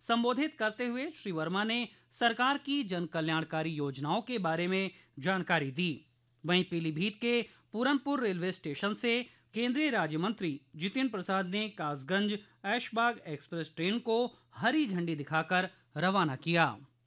संबोधित करते हुए श्री वर्मा ने सरकार की जन कल्याणकारी योजनाओं के बारे में जानकारी दी। वहीं पीलीभीत के पूरनपुर रेलवे स्टेशन से केंद्रीय राज्य मंत्री जितेंद्र प्रसाद ने कासगंज ऐशबाग एक्सप्रेस ट्रेन को हरी झंडी दिखाकर रवाना किया।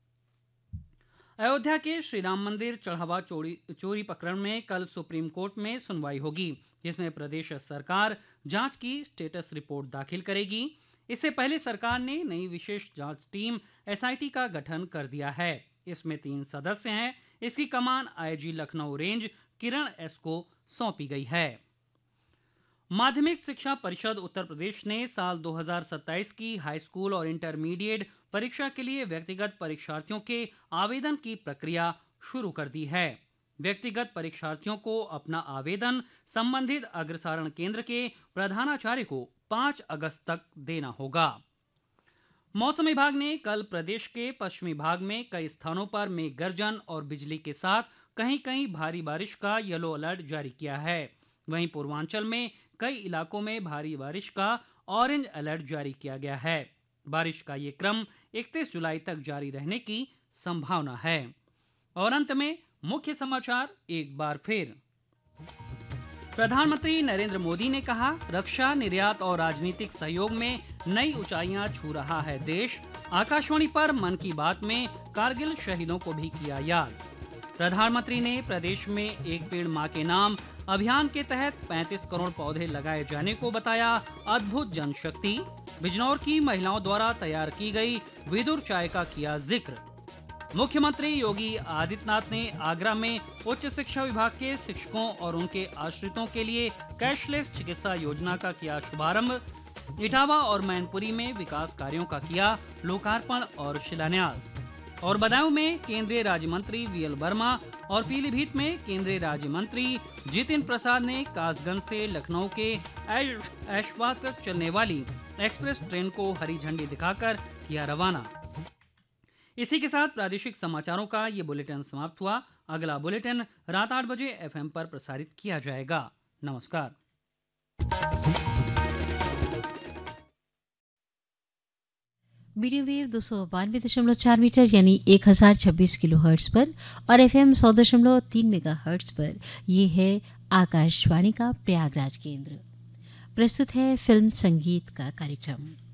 अयोध्या के श्री राम मंदिर चढ़ावा चोरी प्रकरण में कल सुप्रीम कोर्ट में सुनवाई होगी, जिसमें प्रदेश सरकार जांच की स्टेटस रिपोर्ट दाखिल करेगी। इससे पहले सरकार ने नई विशेष जांच टीम एसआईटी का गठन कर दिया है। इसमें 3 सदस्य हैं। इसकी कमान आईजी लखनऊ रेंज किरण एस को सौंपी गई है। माध्यमिक शिक्षा परिषद उत्तर प्रदेश ने साल 2027 की हाई स्कूल और इंटरमीडिएट परीक्षा के लिए व्यक्तिगत परीक्षार्थियों के आवेदन की प्रक्रिया शुरू कर दी है। व्यक्तिगत परीक्षार्थियों को अपना आवेदन संबंधित अग्रसारण केंद्र के प्रधानाचार्य को 5 अगस्त तक देना होगा। मौसम विभाग ने कल प्रदेश के पश्चिमी भाग में कई स्थानों पर मेघ गर्जन और बिजली के साथ कहीं-कहीं भारी बारिश का येलो अलर्ट जारी किया है। वहीं पूर्वांचल में कई इलाकों में भारी बारिश का ऑरेंज अलर्ट जारी किया गया है। बारिश का ये क्रम 31 जुलाई तक जारी रहने की संभावना है। और अंत में मुख्य समाचार एक बार फिर। प्रधानमंत्री नरेंद्र मोदी ने कहा, रक्षा, निर्यात और राजनीतिक सहयोग में नई ऊंचाइयां छू रहा है देश। आकाशवाणी पर मन की बात में कारगिल शहीदों को भी किया याद। प्रधानमंत्री ने प्रदेश में एक पेड़ मां के नाम अभियान के तहत 35 करोड़ पौधे लगाए जाने को बताया अद्भुत जनशक्ति। बिजनौर की महिलाओं द्वारा तैयार की गई विदुर चाय का किया जिक्र। मुख्यमंत्री योगी आदित्यनाथ ने आगरा में उच्च शिक्षा विभाग के शिक्षकों और उनके आश्रितों के लिए कैशलेस चिकित्सा योजना का किया शुभारंभ। इटावा और मैनपुरी में विकास कार्यों का किया लोकार्पण और शिलान्यास। और बदायूं में केंद्रीय राज्य मंत्री वीएल वर्मा और पीलीभीत में केंद्रीय राज्य मंत्री जितेंद्र प्रसाद ने कासगंज से लखनऊ के ऐशबाग तक चलने वाली एक्सप्रेस ट्रेन को हरी झंडी दिखाकर किया रवाना। इसी के साथ प्रादेशिक समाचारों का ये बुलेटिन समाप्त हुआ। अगला बुलेटिन रात 8 बजे एफएम पर प्रसारित किया जाएगा। नमस्कार। मीडियम वेव 292.4 मीटर यानी 1026 किलोहर्ट्ज पर और एफएम 100.3 मेगाहर्ट्ज पर ये है आकाशवाणी का प्रयागराज केंद्र। प्रस्तुत है फिल्म संगीत का कार्यक्रम।